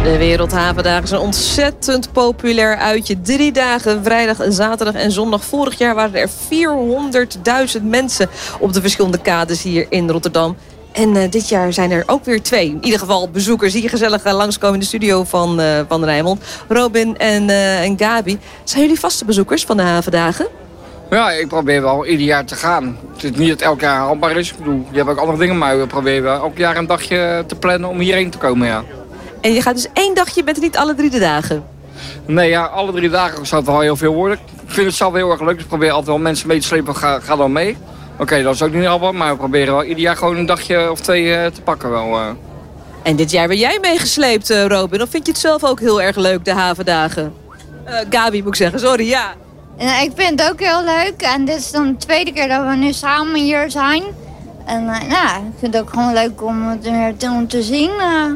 De Wereldhavendagen is een ontzettend populair uitje. 3 dagen, vrijdag, zaterdag en zondag. Vorig jaar waren er 400.000 mensen op de verschillende kades hier in Rotterdam. En dit jaar zijn er ook weer 2. In ieder geval bezoekers die gezellig langskomen in de studio van Rijnmond. Robin en Gabi. Zijn jullie vaste bezoekers van de Havendagen? Ja, ik probeer wel ieder jaar te gaan. Het is niet dat elk jaar haalbaar is. Ik bedoel, je hebt ook andere dingen, maar we proberen wel elk jaar een dagje te plannen om hierheen te komen, ja. En je gaat dus 1 dagje, je bent er niet alle 3 de dagen? Nee, ja, alle 3 dagen zou het wel heel veel worden. Ik vind het zelf heel erg leuk, dus ik probeer altijd wel mensen mee te slepen. Ga dan mee. Oké, dat is ook niet haalbaar, maar we proberen wel ieder jaar gewoon een dagje of 2 te pakken wel. En dit jaar ben jij meegesleept, Robin. Of vind je het zelf ook heel erg leuk, de Havendagen? Gabi moet ik zeggen, sorry, ja. Ik vind het ook heel leuk. En dit is dan de 2e keer dat we nu samen hier zijn. En ik vind het ook gewoon leuk om het weer te zien.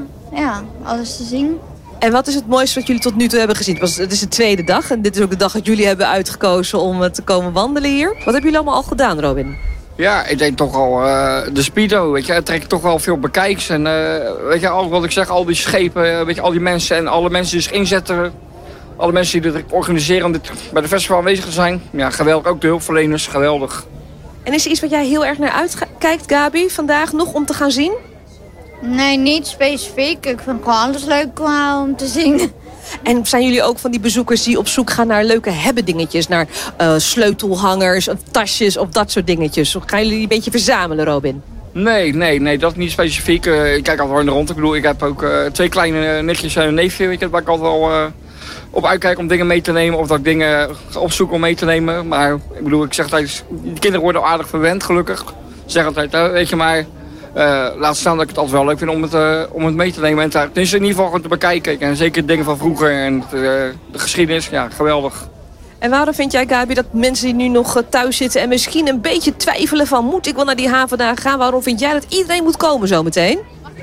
Alles te zien. En wat is het mooiste wat jullie tot nu toe hebben gezien? Het is de 2e dag en dit is ook de dag dat jullie hebben uitgekozen om te komen wandelen hier. Wat hebben jullie allemaal al gedaan, Robin? Ja, ik denk toch al de Speedo, weet je, het trekt toch wel veel bekijks. En weet je, al wat ik zeg, al die schepen, weet je, al die mensen en alle mensen die zich inzetten. Alle mensen die dit organiseren om bij de festival aanwezig te zijn. Ja, geweldig. Ook de hulpverleners, geweldig. En is er iets wat jij heel erg naar uitkijkt, Gabi, vandaag nog om te gaan zien? Nee, niet specifiek. Ik vind gewoon alles leuk om te zien. En zijn jullie ook van die bezoekers die op zoek gaan naar leuke dingetjes? Naar sleutelhangers of tasjes of dat soort dingetjes? Of gaan jullie een beetje verzamelen, Robin? Nee, dat is niet specifiek. Ik kijk altijd wel rond. Ik bedoel, ik heb ook 2 kleine nichtjes en een neefje, weet je, waar ik altijd wel op uitkijk om dingen mee te nemen. Of dat ik dingen ga opzoeken om mee te nemen. Maar ik bedoel, ik zeg altijd, die kinderen worden aardig verwend, gelukkig. Ik zeg altijd, weet je, maar laat staan dat ik het altijd wel leuk vind om het mee te nemen. En het is in ieder geval gewoon te bekijken. En zeker dingen van vroeger en de geschiedenis, ja, geweldig. En waarom vind jij, Gabi, dat mensen die nu nog thuis zitten en misschien een beetje twijfelen van moet ik wel naar die Havendagen gaan? Waarom vind jij dat iedereen moet komen zometeen?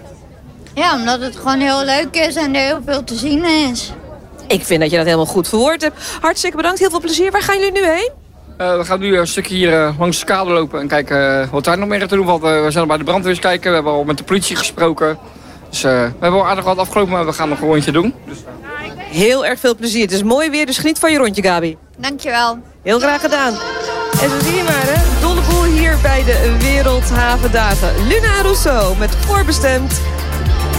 Ja, omdat het gewoon heel leuk is en er heel veel te zien is. Ik vind dat je dat helemaal goed verwoord hebt. Hartstikke bedankt, heel veel plezier. Waar gaan jullie nu heen? We gaan nu een stukje hier langs de kade lopen en kijken wat daar nog meer te doen valt. We zijn al bij de brandweers kijken, we hebben al met de politie gesproken. Dus we hebben al aardig wat afgelopen, maar we gaan nog een rondje doen. Dus, Heel erg veel plezier. Het is mooi weer, dus geniet van je rondje, Gabi. Dankjewel. Heel graag gedaan. En zo zie je maar, hè. Dolle boel hier bij de Wereldhavendagen. Luna Rousseau met Voorbestemd.